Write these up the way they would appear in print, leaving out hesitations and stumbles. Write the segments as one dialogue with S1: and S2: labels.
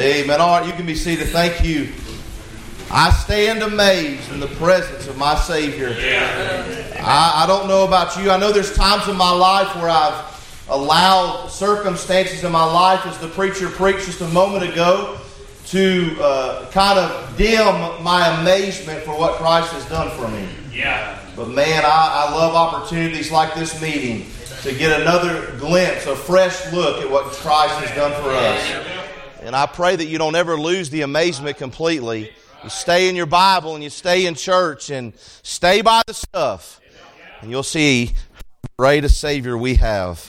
S1: Amen. All right, you can be seated. Thank you. I stand amazed in the presence of my Savior. I don't know about you. I know there's times in my life where I've allowed circumstances in my life, as the preacher preached just a moment ago, to kind of dim my amazement for what Christ has done for me. But man, I love opportunities like this meeting to get another glimpse, a fresh look at what Christ has done for us. And I pray that you don't ever lose the amazement completely. You stay in your Bible and you stay in church and stay by the stuff, and you'll see how great a Savior we have.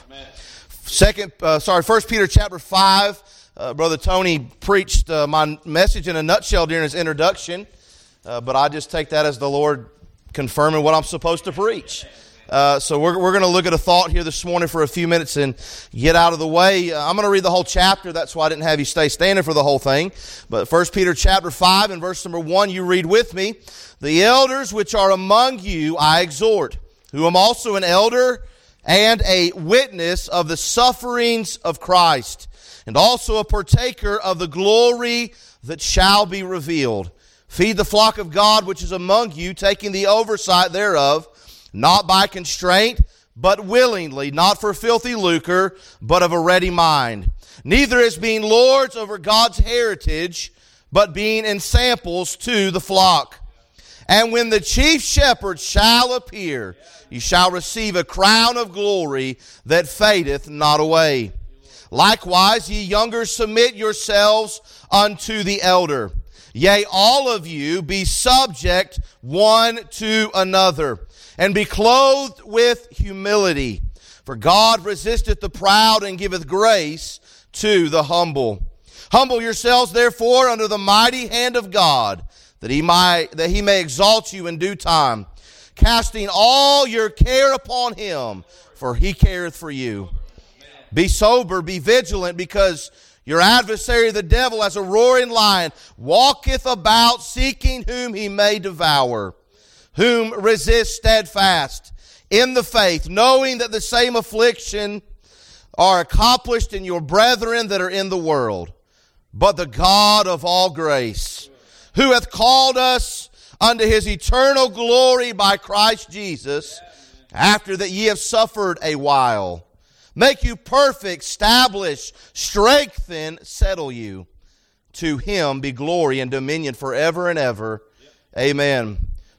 S1: 1 Peter chapter 5. Brother Tony preached my message in a nutshell during his introduction, but I just take that as the Lord confirming what I'm supposed to preach. So we're going to look at a thought here this morning for a few minutes and get out of the way. I'm going to read the whole chapter. That's why I didn't have you stay standing for the whole thing. But 1 Peter chapter 5 and verse number 1, you read with me. The elders which are among you I exhort, who am also an elder and a witness of the sufferings of Christ, and also a partaker of the glory that shall be revealed. Feed the flock of God which is among you, taking the oversight thereof, not by constraint, but willingly, not for filthy lucre, but of a ready mind. Neither as being lords over God's heritage, but being ensamples to the flock. And when the chief shepherd shall appear, you shall receive a crown of glory that fadeth not away. Likewise, ye younger, submit yourselves unto the elder. Yea, all of you be subject one to another, and be clothed with humility. For God resisteth the proud, and giveth grace to the humble. Humble yourselves, therefore, under the mighty hand of God, that he may exalt you in due time, casting all your care upon him, for he careth for you. Be sober, be vigilant, because your adversary the devil, as a roaring lion, walketh about, seeking whom he may devour. Whom resist steadfast in the faith, knowing that the same affliction are accomplished in your brethren that are in the world. But the God of all grace, who hath called us unto his eternal glory by Christ Jesus, after that ye have suffered a while, make you perfect, establish, strengthen, settle you. To him be glory and dominion forever and ever. Amen.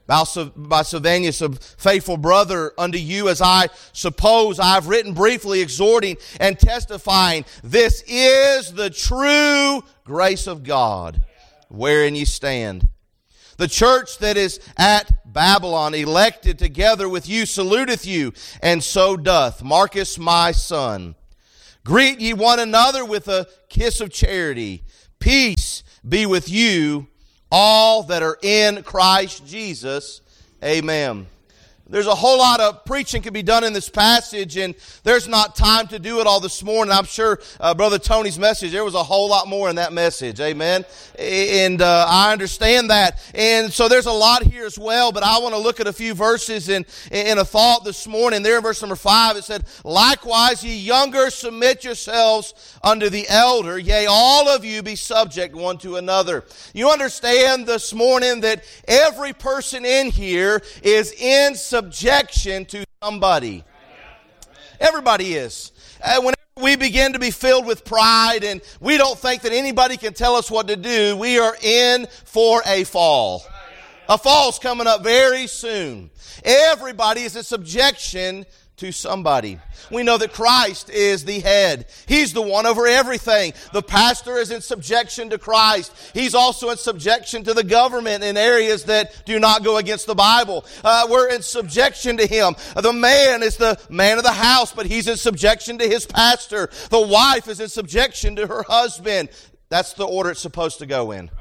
S1: By Sylvanus, a faithful brother unto you, as I suppose I have written briefly, exhorting and testifying, this is the true grace of God, wherein ye stand. The church that is at Babylon, elected together with you, saluteth you, and so doth Marcus my son. Greet ye one another with a kiss of charity. Peace be with you, all that are in Christ Jesus. Amen. There's a whole lot of preaching can be done in this passage, and there's not time to do it all this morning. I'm sure Brother Tony's message, there was a whole lot more in that message. Amen. And I understand that. And so there's a lot here as well, but I want to look at a few verses in a thought this morning. There in verse number 5, it said, Likewise, ye younger, submit yourselves unto the elder. Yea, all of you be subject one to another. You understand this morning that every person in here is in subjection to somebody. Everybody is. Whenever we begin to be filled with pride and we don't think that anybody can tell us what to do, we are in for a fall. A fall's coming up very soon. Everybody is in subjection to somebody. We know that Christ is the head. He's the one over everything. The pastor is in subjection to Christ. He's also in subjection to the government in areas that do not go against the Bible. We're in subjection to him. The man is the man of the house, but he's in subjection to his pastor. The wife is in subjection to her husband. That's the order it's supposed to go in,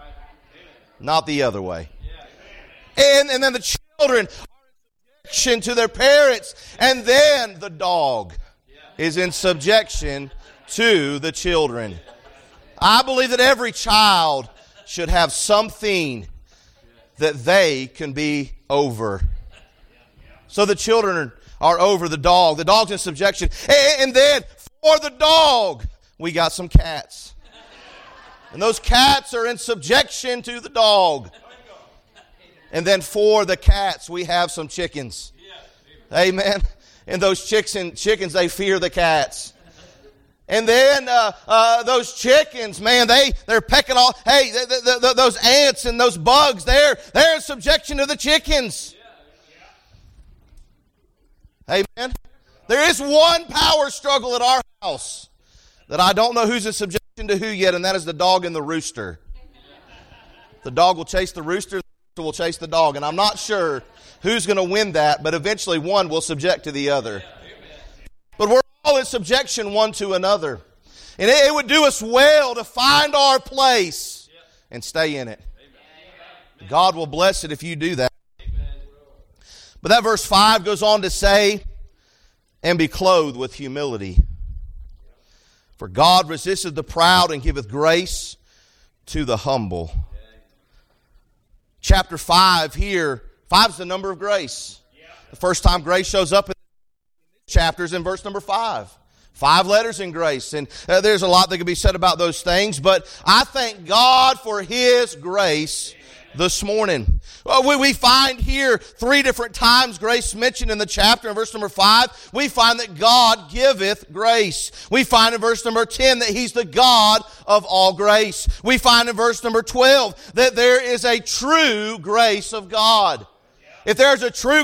S1: not the other way. And then the children to their parents, and then the dog is in subjection to the children. I believe that every child should have something that they can be over. So the children are over the dog. The dog's in subjection. And then for the dog, we got some cats. And those cats are in subjection to the dog. And then for the cats, we have some chickens. Amen. And those chickens, they fear the cats. And then those chickens, man, they're pecking all. Hey, those ants and those bugs, they're in subjection to the chickens. Amen. There is one power struggle at our house that I don't know who's in subjection to who yet, and that is the dog and the rooster. The dog will chase the rooster, the rooster will chase the dog, and I'm not sure who's going to win that, but eventually one will subject to the other. But we're all in subjection one to another. And it would do us well to find our place and stay in it. God will bless it if you do that. But that verse 5 goes on to say, and be clothed with humility. For God resisteth the proud and giveth grace to the humble. Chapter 5 here, 5 is the number of grace. The first time grace shows up in chapters in verse number 5. 5 letters in grace. And there's a lot that can be said about those things, but I thank God for His grace this morning. We find here 3 different times grace mentioned in the chapter. In verse number 5, we find that God giveth grace. We find in verse number 10 that He's the God of all grace. We find in verse number 12 that there is a true grace of God. If there's a true grace,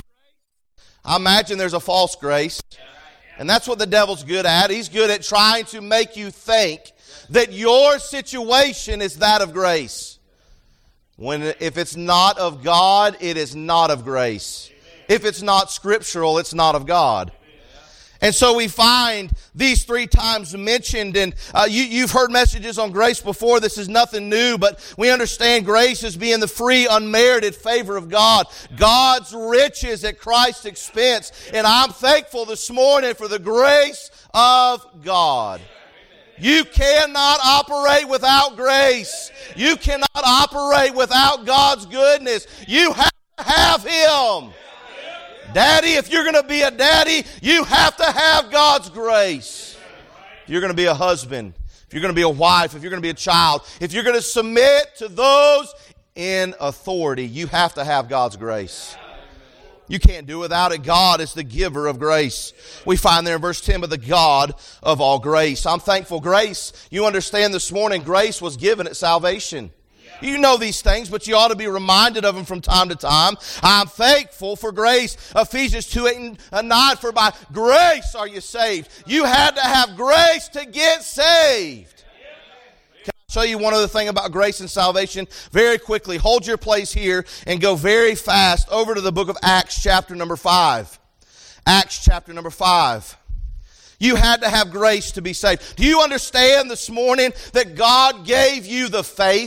S1: I imagine there's a false grace. And that's what the devil's good at. He's good at trying to make you think that your situation is that of grace. When if it's not of God, it is not of grace. If it's not scriptural, it's not of God. And so we find these 3 times mentioned, and you've heard messages on grace before. This is nothing new, but we understand grace as being the free, unmerited favor of God. God's riches at Christ's expense. And I'm thankful this morning for the grace of God. You cannot operate without grace. You cannot operate without God's goodness. You have to have Him. Daddy, if you're going to be a daddy, you have to have God's grace. If you're going to be a husband, if you're going to be a wife, if you're going to be a child, if you're going to submit to those in authority, you have to have God's grace. You can't do without it. God is the giver of grace. We find there in verse 10, but the God of all grace. I'm thankful. Grace, you understand this morning, grace was given at salvation. You know these things, but you ought to be reminded of them from time to time. I'm thankful for grace. Ephesians 2:8-9, for by grace are you saved. You had to have grace to get saved. Can I show you one other thing about grace and salvation? Very quickly, hold your place here and go very fast over to the book of Acts chapter number 5. Acts chapter number 5. You had to have grace to be saved. Do you understand this morning that God gave you the faith